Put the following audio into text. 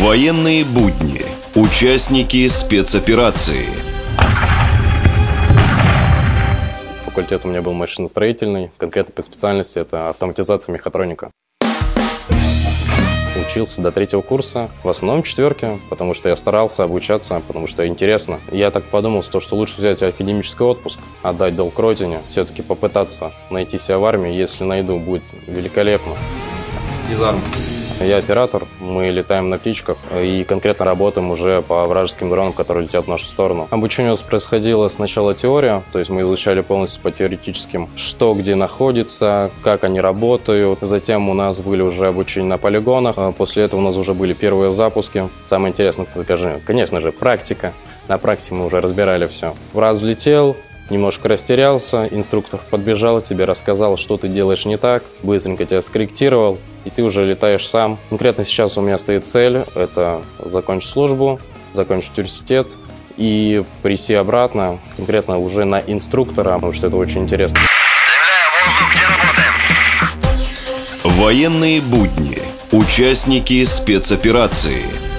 Военные будни. Участники спецоперации. Факультет у меня был машиностроительный, конкретно по специальности это автоматизация мехатроника. Учился до 3-го курса, в основном 4-ки, потому что я старался обучаться, потому что интересно. Я так подумал, что лучше взять академический отпуск, отдать долг родине, все-таки попытаться найти себя в армии. Если найду, будет великолепно. Из армии. Я оператор, мы летаем на птичках и конкретно работаем уже по вражеским дронам, которые летят в нашу сторону. Обучение у нас происходило сначала теория, то есть мы изучали полностью по теоретическим, что где находится, как они работают. Затем у нас были уже обучения на полигонах, после этого у нас уже были первые запуски. Самое интересное, конечно же, практика. На практике мы уже разбирали все. Раз влетел, немножко растерялся, инструктор подбежал, тебе рассказал, что ты делаешь не так, быстренько тебя скорректировал, и ты уже летаешь сам. Конкретно сейчас у меня стоит цель – это закончить службу, закончить университет и прийти обратно, конкретно уже на инструктора, потому что это очень интересно. Военные будни. Участники спецоперации.